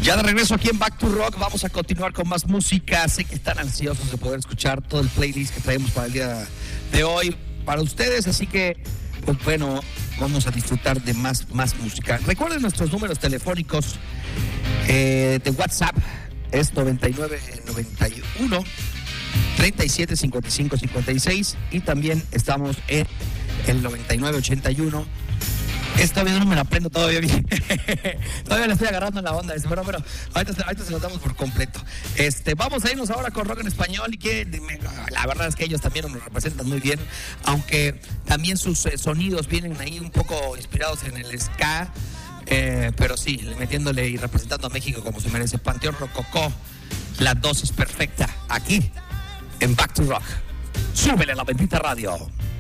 Ya de regreso aquí en Back to Rock, vamos a continuar con más música. Sé que están ansiosos de poder escuchar todo el playlist que traemos para el día de hoy para ustedes, así que, pues bueno, vamos a disfrutar de más música. Recuerden nuestros números telefónicos de WhatsApp, es 9991 37 55 56 y también estamos en el 9981. Esta vez no me la aprendo todavía bien. Todavía le estoy agarrando en la onda. Pero ahorita se lo damos por completo. Vamos a irnos ahora con rock en español y que la verdad es que ellos también nos representan muy bien, aunque también sus sonidos vienen ahí un poco inspirados en el ska, pero sí, metiéndole y representando a México como se merece. Panteón Rococó, la dosis perfecta, aquí en Back to Rock. Súbele a la bendita radio.